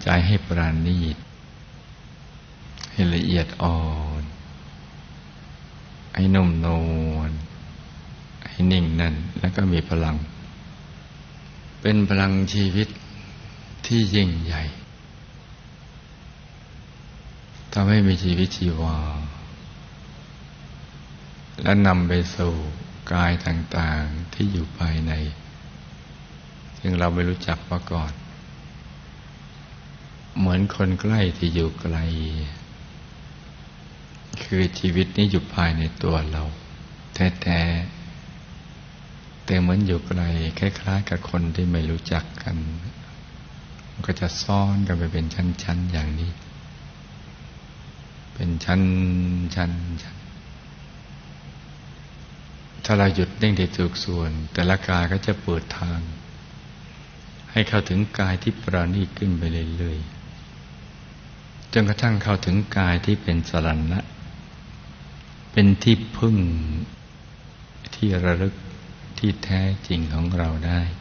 กายให้ปราณีตให้ละเอียดอ่อนให้นุ่มนวลให้นิ่งนั่นแล้วก็มีพลังเป็นพลังชีวิตที่ยิ่งใหญ่ทำให้มีชีวิตชีวาและนำไปสู่กายต่างๆที่อยู่ภายในซึ่งเราไม่รู้จักมาก่อนเหมือนคนใกล้ที่อยู่ไกลคือชีวิตนี้อยู่ภายในตัวเราแท้ๆแต่เหมือนอยู่ไกลคล้ายๆกับคนที่ไม่รู้จักกันมันก็จะซ่อนกันไปเป็นชั้นๆอย่างนี้เป็นชั้นถ้าเราหยุดนิ่งที่ถูกส่วนแต่ละกายก็จะเปิดทางให้เข้าถึงกายที่ปราณีตขึ้นไปเรื่อยๆจนกระทั่งเข้าถึงกายที่เป็นสรณะเป็นที่พึ่งที่ระลึกที่แท้จริงของเราได้